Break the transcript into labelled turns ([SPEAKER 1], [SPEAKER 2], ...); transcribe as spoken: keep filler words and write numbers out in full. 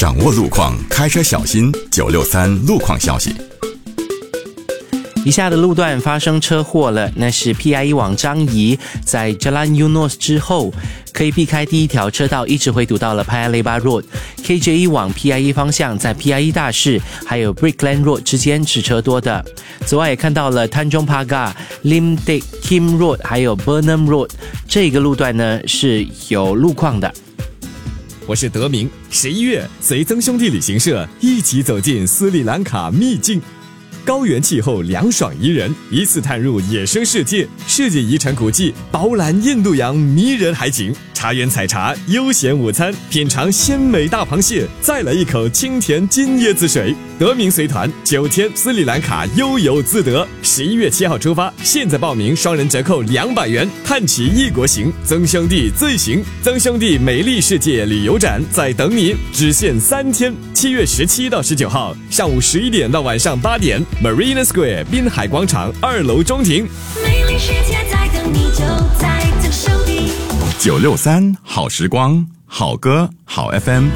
[SPEAKER 1] 掌握路况，开车小心。九六三路况消息。
[SPEAKER 2] 以下的路段发生车祸了，那是 P I E 往张仪，在 Jalan Eunos 之后，可以避开第一条车道，一直回堵到了 Paya Lebar Road。K J E 往 P I E 方向，在 P I E 大市还有 Brickland Road 之间是车多的。此外也看到了 Tanjong Pagar、Lim Teck Kim Road 还有 Burnham Road 这个路段呢是有路况的。
[SPEAKER 3] 我是德明，十一月随曾兄弟旅行社一起走进斯里兰卡秘境。高原气候凉爽宜人，一次探入野生世界，世界遗产古迹，饱览印度洋迷人海景，茶园采茶，悠闲午餐，品尝鲜美大螃蟹，再来一口清甜金椰子水。德明随团九天斯里兰卡悠游自得，十一月七号出发，现在报名双人折扣两百元，探奇异国行，曾兄弟最行，曾兄弟美丽世界旅游展在等你，只限三天，七月十七到十九号，上午十一点到晚上八点。Marina Square 滨海广场二楼中庭，
[SPEAKER 4] 美丽世界在等你，就在曾兄弟。
[SPEAKER 1] 九六三好时光，好歌好 F M。